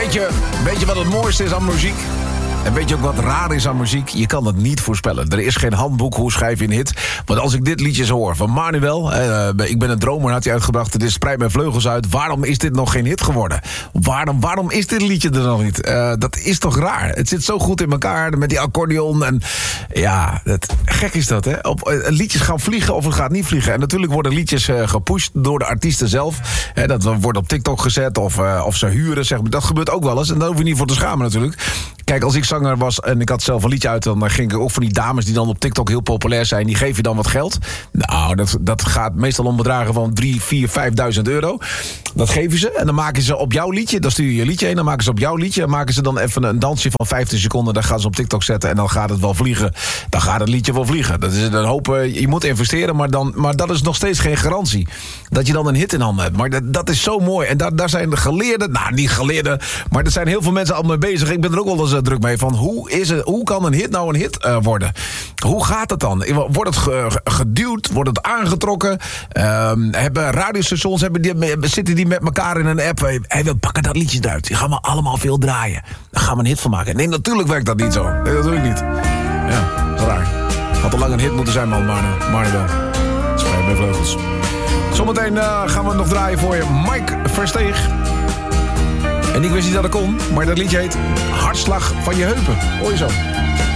Weet je wat het mooiste is aan muziek? En weet je ook wat raar is aan muziek? Je kan het niet voorspellen. Er is geen handboek, hoe schrijf je een hit. Want als ik dit liedje hoor van Manuel... ik ben een dromer, had hij uitgebracht. Het is Spreid mijn vleugels uit. Waarom is dit nog geen hit geworden? Waarom is dit liedje er nog niet? Dat is toch raar? Het zit zo goed in elkaar met die accordeon. En ja, gek is dat, hè? Liedjes gaan vliegen of het gaat niet vliegen. En natuurlijk worden liedjes gepusht door de artiesten zelf. Dat wordt op TikTok gezet of ze huren, zeg maar. Dat gebeurt ook wel eens. En daar hoef je niet voor te schamen natuurlijk. Kijk, als ik zanger was en ik had zelf een liedje uit... dan ging ik ook van die dames die dan op TikTok heel populair zijn... die geef je dan wat geld. Nou, dat gaat meestal om bedragen van 3.000, 4.000, 5.000 euro. Dat geven ze en dan maken ze op jouw liedje... dan stuur je je liedje heen, dan maken ze op jouw liedje... en maken ze dan even een dansje van 15 seconden... dan gaan ze op TikTok zetten en dan gaat het wel vliegen. Dan gaat het liedje wel vliegen. Dat is een hoop, je moet investeren, maar dat is nog steeds geen garantie. Dat je dan een hit in handen hebt. Maar dat is zo mooi. En daar zijn de geleerden... nou, niet geleerden, maar er zijn heel veel mensen al mee bezig. Ik ben er ook wel eens druk mee van... hoe kan een hit nou een hit worden? Hoe gaat het dan? Wordt het geduwd? Wordt het aangetrokken? Hebben radiostations zitten die met elkaar in een app? Hey, we pakken dat liedje eruit. Die gaan we allemaal veel draaien. Daar gaan we een hit van maken. Nee, natuurlijk werkt dat niet zo. Nee, dat doe ik niet. Ja, dat is raar. Had al lang een hit moeten zijn, man. Maar wel. Spreid mijn vleugels. Zometeen gaan we nog draaien voor je. Mike Versteeg. En ik wist niet dat het kon, maar dat liedje heet Hartslag van je heupen. Hoor je zo.